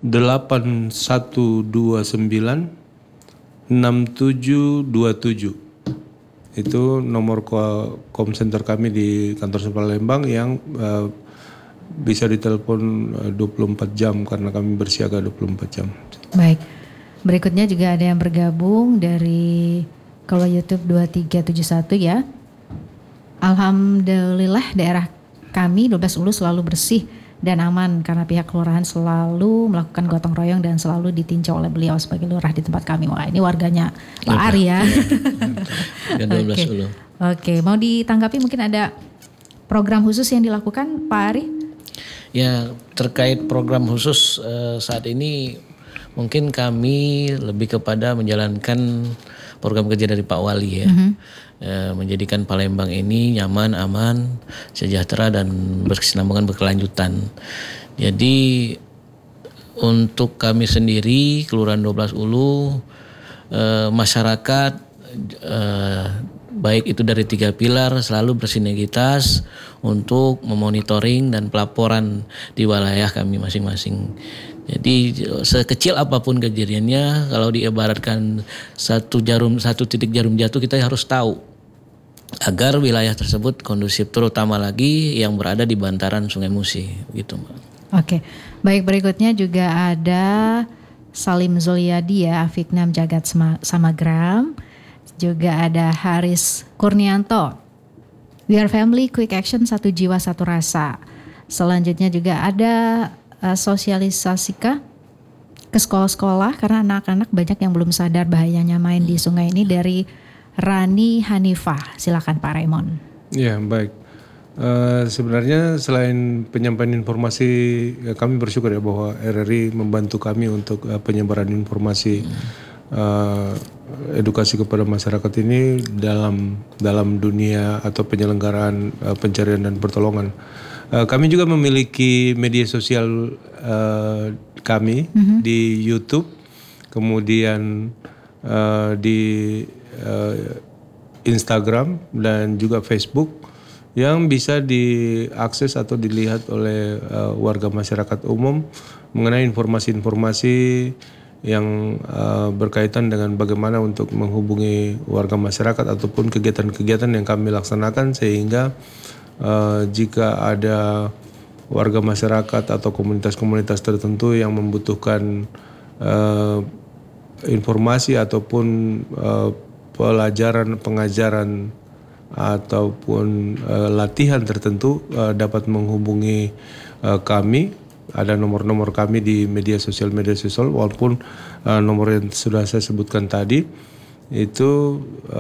8129 6727. Itu nomor call center kami di kantor Palembang yang bisa ditelepon 24 jam karena kami bersiaga 24 jam. Baik. Berikutnya juga ada yang bergabung dari kalau YouTube 2371 ya. Alhamdulillah daerah kami 12 Ulu selalu bersih dan aman karena pihak kelurahan selalu melakukan gotong royong dan selalu ditinjau oleh beliau sebagai lurah di tempat kami. Wah, ini warganya Pak Ari ya. Oke, mau ditanggapi mungkin ada program khusus yang dilakukan Pak Ari? Ya, terkait program khusus saat ini mungkin kami lebih kepada menjalankan program kerja dari Pak Wali ya. Menjadikan Palembang ini nyaman, aman, sejahtera dan berkesinambungan berkelanjutan. Jadi untuk kami sendiri Kelurahan 12 Ulu masyarakat baik itu dari 3 pilar selalu bersinergitas untuk memonitoring dan pelaporan di wilayah kami masing-masing. Jadi sekecil apapun kejadiannya, kalau diibaratkan satu titik jarum jatuh, kita harus tahu agar wilayah tersebut kondusif, terutama lagi yang berada di bantaran Sungai Musi, gitu Mbak. Oke, baik, berikutnya juga ada Salim Zuliadi ya, Afiknam Jagat Samagram, juga ada Haris Kurnianto, We Are Family, Quick Action, Satu Jiwa Satu Rasa. Selanjutnya juga ada sosialisasikan ke sekolah-sekolah karena anak-anak banyak yang belum sadar bahayanya main di sungai ini, dari Rani Hanifah. Silakan Pak Raymond. Ya, baik. Sebenarnya selain penyampaian informasi, kami bersyukur ya bahwa RRI membantu kami untuk penyebaran informasi edukasi kepada masyarakat ini dalam dunia atau penyelenggaraan pencarian dan pertolongan. Kami juga memiliki media sosial kami di YouTube, kemudian di Instagram dan juga Facebook yang bisa diakses atau dilihat oleh warga masyarakat umum mengenai informasi-informasi yang berkaitan dengan bagaimana untuk menghubungi warga masyarakat ataupun kegiatan-kegiatan yang kami laksanakan, sehingga jika ada warga masyarakat atau komunitas-komunitas tertentu yang membutuhkan informasi ataupun pelajaran, pengajaran ataupun latihan tertentu, dapat menghubungi kami. Ada nomor-nomor kami di media sosial walaupun nomor yang sudah saya sebutkan tadi itu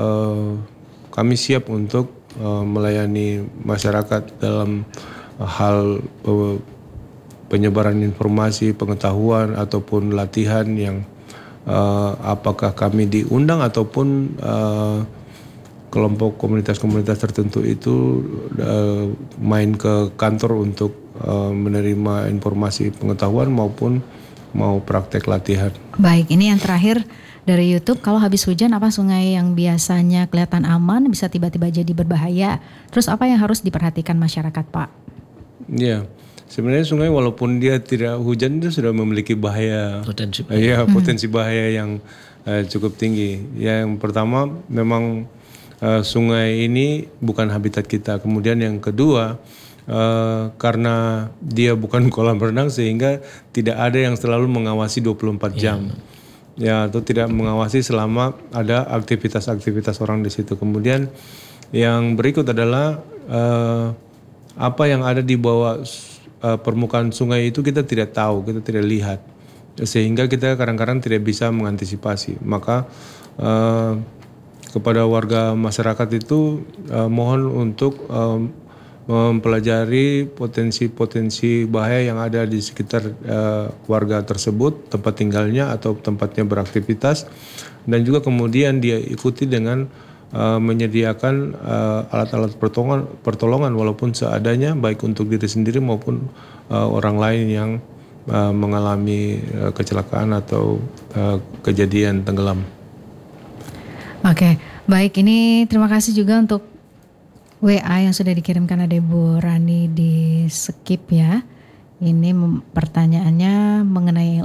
kami siap untuk melayani masyarakat dalam hal penyebaran informasi, pengetahuan ataupun latihan yang apakah kami diundang ataupun kelompok komunitas-komunitas tertentu itu main ke kantor untuk menerima informasi pengetahuan maupun mau praktek latihan. Baik, ini yang terakhir dari YouTube. Kalau habis hujan, apa sungai yang biasanya kelihatan aman bisa tiba-tiba jadi berbahaya? Terus apa yang harus diperhatikan masyarakat, Pak? Ya, sebenarnya sungai walaupun dia tidak hujan itu sudah memiliki bahaya, potensi bahaya yang cukup tinggi. Yang pertama memang sungai ini bukan habitat kita. Kemudian yang kedua, karena dia bukan kolam renang sehingga tidak ada yang selalu mengawasi 24 jam. Ya, atau tidak mengawasi selama ada aktivitas-aktivitas orang di situ. Kemudian yang berikut adalah apa yang ada di bawah permukaan sungai itu kita tidak tahu, kita tidak lihat. Sehingga kita kadang-kadang tidak bisa mengantisipasi. Maka kepada warga masyarakat itu mohon untuk mempelajari potensi-potensi bahaya yang ada di sekitar warga tersebut, tempat tinggalnya atau tempatnya beraktivitas, dan juga kemudian dia ikuti dengan menyediakan alat-alat pertolongan walaupun seadanya, baik untuk diri sendiri maupun orang lain yang mengalami kecelakaan atau kejadian tenggelam. Oke, baik, ini terima kasih juga untuk WA yang sudah dikirimkan, ada Ibu Rani di Skip ya. Ini pertanyaannya mengenai